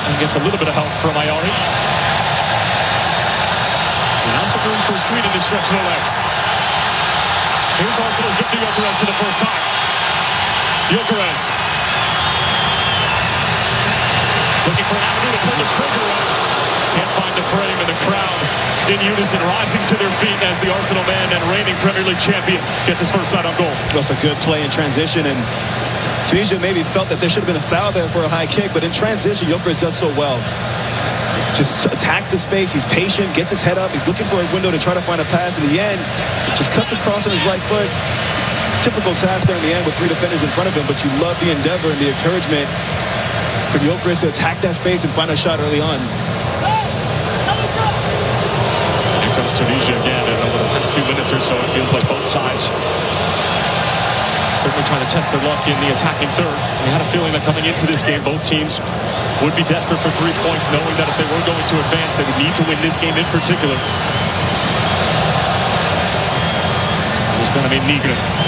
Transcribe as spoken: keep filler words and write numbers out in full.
and gets a little bit of help from Ayari. And now some room for Sweden to stretch their legs. Here's Arsenal's Victor Gyökeres for the first time. Gyökeres looking for an avenue to pull the trigger on. Can't find the frame, and the crowd in unison rising to their feet as the Arsenal man and reigning Premier League champion gets his first shot on goal. That's a good play in transition, and Tunisia maybe felt that there should have been a foul there for a high kick, but in transition, Gyökeres does so well. Just attacks the space, he's patient, gets his head up, he's looking for a window to try to find a pass. In the end, just cuts across on his right foot. Typical task there in the end with three defenders in front of him, but you love the endeavor and the encouragement for Gyökeres to attack that space and find a shot early on. Here comes Tunisia again, and over the past few minutes or so, it feels like both sides certainly trying to test their luck in the attacking third. We had a feeling that coming into this game, both teams would be desperate for three points, knowing that if they were going to advance, they would need to win this game in particular. It was Benjamin Nigre.